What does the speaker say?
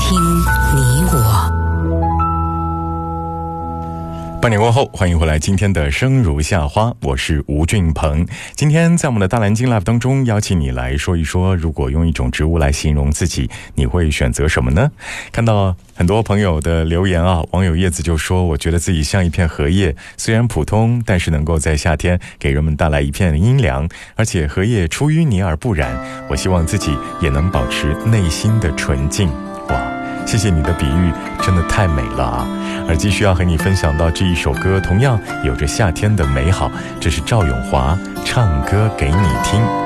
听你我。 半点过后，欢迎回来今天的生如夏花，我是吴俊鹏。今天在我们的大蓝鲸 Live 当中，邀请你来说一说，如果用一种植物来形容自己，你会选择什么呢？看到很多朋友的留言啊，网友叶子就说，我觉得自己像一片荷叶，虽然普通，但是能够在夏天给人们带来一片阴凉，而且荷叶出淤泥而不染，我希望自己也能保持内心的纯净。哇，谢谢你的比喻，真的太美了啊！而继续要和你分享到这一首歌，同样有着夏天的美好，这是赵咏华唱歌给你听。